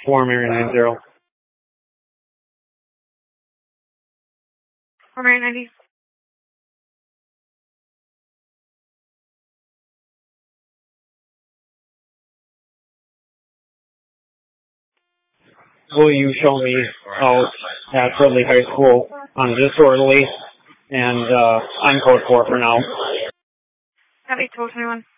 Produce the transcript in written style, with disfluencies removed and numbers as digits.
Form Area 90. Form Area 90. Will you show me out at Ridley High School on disorderly and I'm code 4 for now. Copy, 1221.